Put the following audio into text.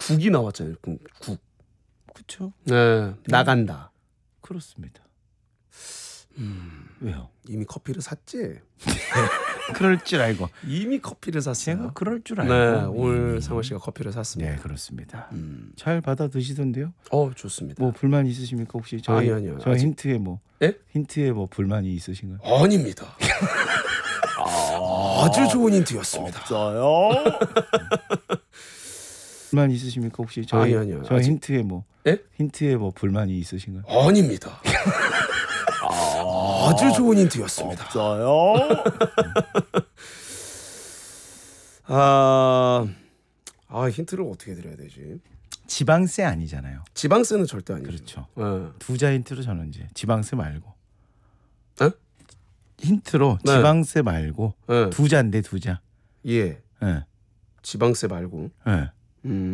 국이 나왔잖아요. 국. 그렇죠. 네, 나간다. 그렇습니다. 왜요? 이미 커피를 샀지. 그럴 줄 알고. 이미 커피를 샀어요. 제가 그럴 줄 알고. 네, 오늘 상원 씨가 커피를 샀습니다. 네, 그렇습니다. 잘 받아 드시던데요? 좋습니다. 뭐 불만 있으십니까 혹시? 아니요. 저 힌트에 뭐 예? 힌트에 뭐 불만이 있으신가요? 아닙니다. 아주 좋은 힌트였습니다. 없어요. 불만 있으십니까 혹시? 아니요. 저 힌트에 뭐 예? 힌트에 뭐 불만이 있으신가요? 아닙니다. 아주 좋은 힌트였습니다. 없어요. 힌트를 어떻게 드려야 되지? 지방세 아니잖아요. 지방세는 절대 아니죠. 그렇죠. 네. 두자 힌트로 저는 이제 지방세 말고. 네? 힌트로 네. 지방세 말고 네. 두자인데 두자. 예. 예. 지방세 말고. 예.